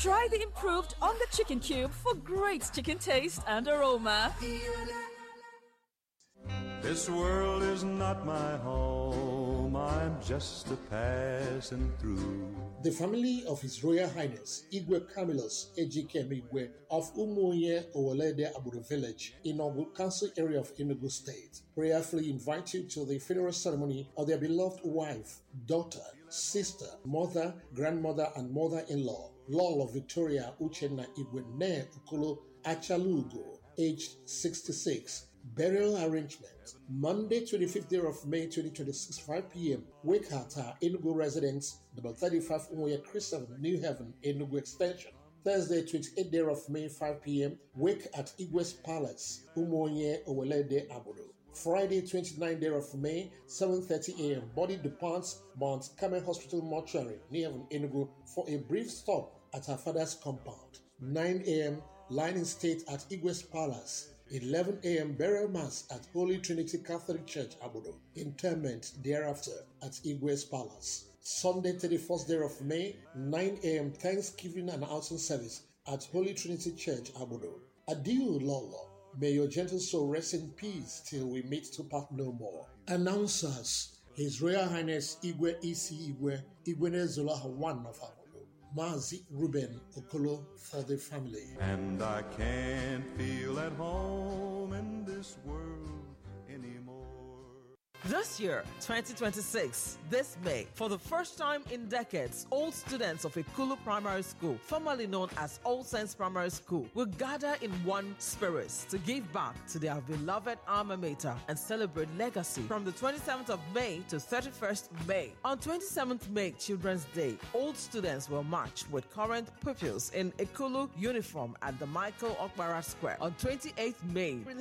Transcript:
Try the improved on the chicken cube for great chicken taste and aroma. This world is not my home, I'm just a passing through. The family of His Royal Highness Igwe Camillus Ejike Igwe of Umuoye Owolede Abudu Village in Ogu Council area of Enugu State prayerfully invite you to the funeral ceremony of their beloved wife, daughter, sister, mother, grandmother, and mother-in-law, Lolo Victoria Uchenna Igwe Ne Ukolo Achalugo, aged 66. Burial arrangement. Monday, 25th day of May 2026, 5 p.m. Wake at her Enugu residence, number 35 Umuoye Christian New Heaven, Enugu Extension. Thursday, 28th day of May, 5 p.m. Wake at Igwe's Palace, Umuoye Owolede Abudu. Friday, 29th day of May, 7:30 a.m. Body departs Mount Carmel Hospital Mortuary, New Heaven, Enugu, for a brief stop at her father's compound. 9 a.m. Lying in state at Igwe's Palace. 11 a.m. burial mass at Holy Trinity Catholic Church, Abudu. Interment thereafter at Igwe's Palace. Sunday, 31st day of May, 9 a.m. Thanksgiving and outing service at Holy Trinity Church, Abudu. Adieu, Lolo. May your gentle soul rest in peace till we meet to part no more. Announcers, His Royal Highness Igwe Isi Igwe, Igwene Zolaha I of Abudu. Mazi Ruben Okolo for the family. And I can't feel at home in this world anymore. This year, 2026, this May, for the first time in decades, all students of Ekulu Primary School, formerly known as All Saints Primary School, will gather in one spirit to give back to their beloved alma mater and celebrate legacy from the 27th of May to 31st May. On 27th May, Children's Day, old students will march with current pupils in Ekulu uniform at the Michael Okpara Square. On 28th May,